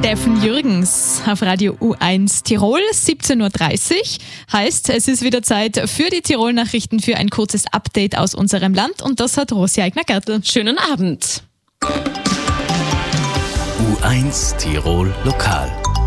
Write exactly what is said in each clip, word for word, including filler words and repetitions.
Steffen Jürgens auf Radio U eins Tirol, siebzehn Uhr dreißig. Heißt, es ist wieder Zeit für die Tirol-Nachrichten, für ein kurzes Update aus unserem Land. Und das hat Rosi Eigner-Gertl. Schönen Abend. U eins Tirol Lokal.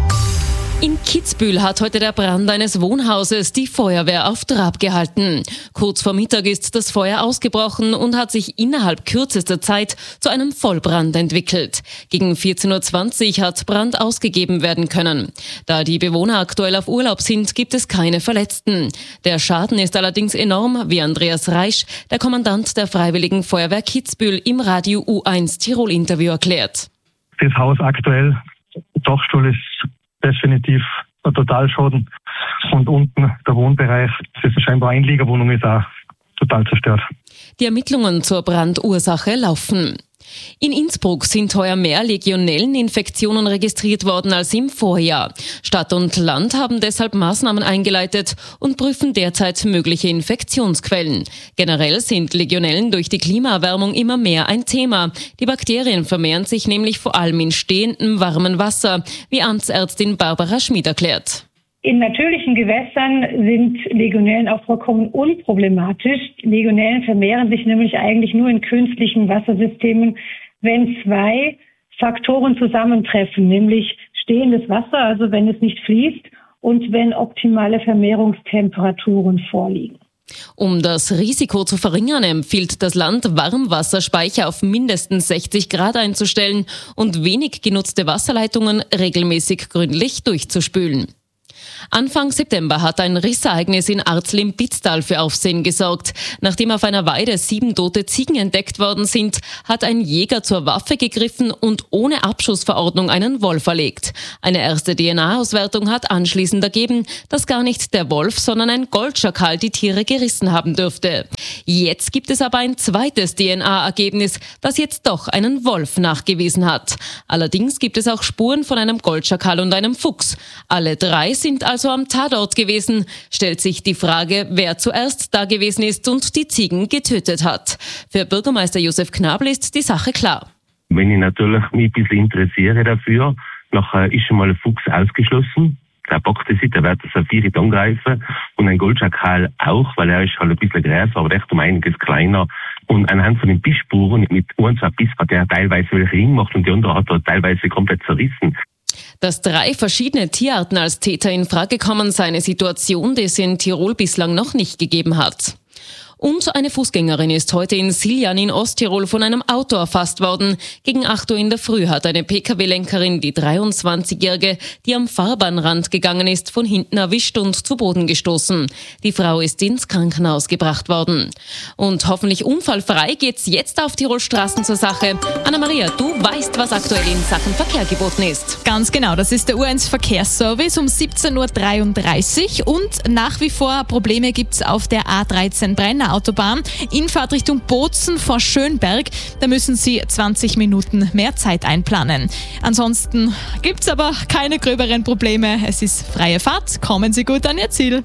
In Kitzbühel hat heute der Brand eines Wohnhauses die Feuerwehr auf Trab gehalten. Kurz vor Mittag ist das Feuer ausgebrochen und hat sich innerhalb kürzester Zeit zu einem Vollbrand entwickelt. Gegen vierzehn Uhr zwanzig hat Brand ausgegeben werden können. Da die Bewohner aktuell auf Urlaub sind, gibt es keine Verletzten. Der Schaden ist allerdings enorm, wie Andreas Reisch, der Kommandant der Freiwilligen Feuerwehr Kitzbühel, im Radio U eins Tirol Interview erklärt. Das Haus aktuell, der Dachstuhl ist definitiv ein Totalschaden. Und unten der Wohnbereich, das ist scheinbar eine Einliegerwohnung, ist auch total zerstört. Die Ermittlungen zur Brandursache laufen. In Innsbruck sind heuer mehr Legionelleninfektionen registriert worden als im Vorjahr. Stadt und Land haben deshalb Maßnahmen eingeleitet und prüfen derzeit mögliche Infektionsquellen. Generell sind Legionellen durch die Klimaerwärmung immer mehr ein Thema. Die Bakterien vermehren sich nämlich vor allem in stehendem warmen Wasser, wie Amtsärztin Barbara Schmid erklärt. In natürlichen Gewässern sind Legionellen auch vollkommen unproblematisch. Legionellen vermehren sich nämlich eigentlich nur in künstlichen Wassersystemen, wenn zwei Faktoren zusammentreffen, nämlich stehendes Wasser, also wenn es nicht fließt, und wenn optimale Vermehrungstemperaturen vorliegen. Um das Risiko zu verringern, empfiehlt das Land, Warmwasserspeicher auf mindestens sechzig Grad einzustellen und wenig genutzte Wasserleitungen regelmäßig gründlich durchzuspülen. Anfang September hat ein Rissereignis in Arzl im Pitztal für Aufsehen gesorgt. Nachdem auf einer Weide sieben tote Ziegen entdeckt worden sind, hat ein Jäger zur Waffe gegriffen und ohne Abschussverordnung einen Wolf erlegt. Eine erste D N A-Auswertung hat anschließend ergeben, dass gar nicht der Wolf, sondern ein Goldschakal die Tiere gerissen haben dürfte. Jetzt gibt es aber ein zweites D N A-Ergebnis, das jetzt doch einen Wolf nachgewiesen hat. Allerdings gibt es auch Spuren von einem Goldschakal und einem Fuchs. Alle drei sind also am Tatort gewesen. Stellt sich die Frage, wer zuerst da gewesen ist und die Ziegen getötet hat. Für Bürgermeister Josef Knabel ist die Sache klar. Wenn ich natürlich mich ein bisschen interessiere dafür, nachher ist schon mal ein Fuchs ausgeschlossen. Der bockte sich, der wird das Saphir angreifen. Und ein Goldschakal auch, weil er ist halt ein bisschen größer, aber echt um einiges kleiner. Und anhand von den Bissspuren mit ein, zwei Biss hat er teilweise welche Ring gemacht und die andere hat er teilweise komplett zerrissen. Dass drei verschiedene Tierarten als Täter in Frage kommen, sei eine Situation, die es in Tirol bislang noch nicht gegeben hat. Und eine Fußgängerin ist heute in Siljan in Osttirol von einem Auto erfasst worden. Gegen acht Uhr in der Früh hat eine P K W-Lenkerin die dreiundzwanzigjährige, die am Fahrbahnrand gegangen ist, von hinten erwischt und zu Boden gestoßen. Die Frau ist ins Krankenhaus gebracht worden. Und hoffentlich unfallfrei geht's jetzt auf Tirol Straßen zur Sache. Anna-Maria, du weißt, was aktuell in Sachen Verkehr geboten ist. Ganz genau, das ist der U eins Verkehrsservice um siebzehn Uhr dreiunddreißig und nach wie vor Probleme gibt's auf der A dreizehn Brenner Autobahn. Infahrt Richtung Bozen vor Schönberg. Da müssen Sie zwanzig Minuten mehr Zeit einplanen. Ansonsten gibt's aber keine gröberen Probleme. Es ist freie Fahrt. Kommen Sie gut an Ihr Ziel.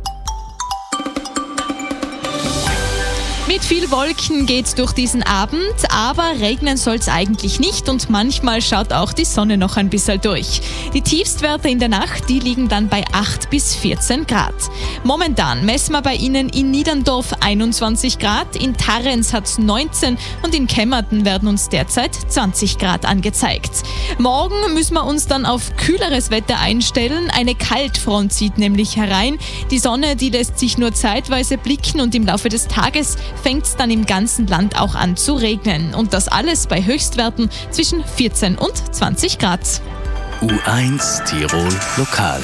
Mit viel Wolken geht's durch diesen Abend, aber regnen soll's eigentlich nicht und manchmal schaut auch die Sonne noch ein bisschen durch. Die Tiefstwerte in der Nacht, die liegen dann bei acht bis vierzehn Grad. Momentan messen wir bei Ihnen in Niederndorf einundzwanzig Grad, in Tarrenz hat's neunzehn und in Kemmerten werden uns derzeit zwanzig Grad angezeigt. Morgen müssen wir uns dann auf kühleres Wetter einstellen. Eine Kaltfront zieht nämlich herein. Die Sonne, die lässt sich nur zeitweise blicken und im Laufe des Tages fängt es dann im ganzen Land auch an zu regnen. Und das alles bei Höchstwerten zwischen vierzehn und zwanzig Grad. U eins Tirol Lokal.